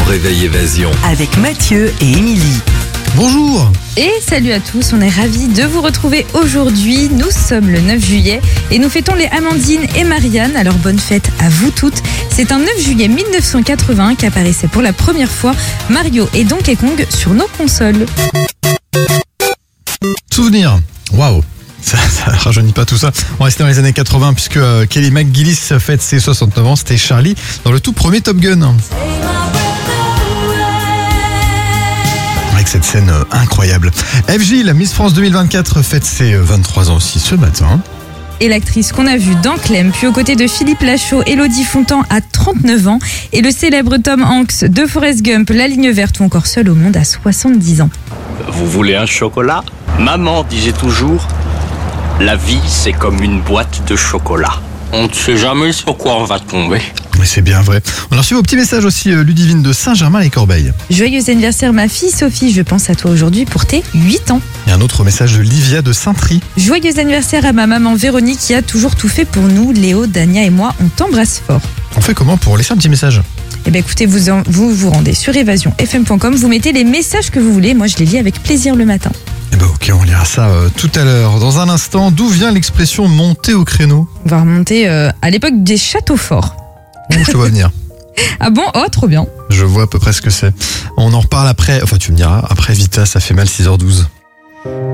Réveil Évasion. Avec Mathieu et Émilie. Bonjour. Et salut à tous, on est ravis de vous retrouver aujourd'hui. Nous sommes le 9 juillet et nous fêtons les Amandine et Marianne. Alors bonne fête à vous toutes. C'est un 9 juillet 1981 qu'apparaissait pour la première fois Mario et Donkey Kong sur nos consoles. Souvenir. Waouh. Ça rajeunit pas tout ça. On va rester dans les années 80 puisque Kelly McGillis fête ses 69 ans. C'était Charlie dans le tout premier Top Gun. Avec cette scène incroyable. FJ, la Miss France 2024, fête ses 23 ans aussi ce matin. Et l'actrice qu'on a vue dans Clem, puis aux côtés de Philippe Lachaud, Élodie Fontan à 39 ans, et le célèbre Tom Hanks de Forrest Gump, La Ligne Verte ou encore Seul au monde à 70 ans. Vous voulez un chocolat ? Maman disait toujours, la vie c'est comme une boîte de chocolat. On ne sait jamais sur quoi on va tomber. Mais c'est bien vrai. On a reçu vos petits messages aussi, Ludivine de Saint-Germain-les-Corbeilles. Joyeux anniversaire ma fille Sophie, je pense à toi aujourd'hui pour tes 8 ans. Et un autre message de Livia de Saint-Try. Joyeux anniversaire à ma maman Véronique qui a toujours tout fait pour nous. Léo, Dania et moi, on t'embrasse fort. On fait comment pour laisser un petit message ? Eh bien écoutez, vous rendez sur évasionfm.com, vous mettez les messages que vous voulez. Moi je les lis avec plaisir le matin. Eh ben ok, on lira ça tout à l'heure. Dans un instant, d'où vient l'expression monter au créneau ? On va remonter à l'époque des châteaux forts. Je te vois venir. Ah bon ? Oh, trop bien. Je vois à peu près ce que c'est. On en reparle après. Enfin, tu me diras. Après Vita, ça fait mal 6h12.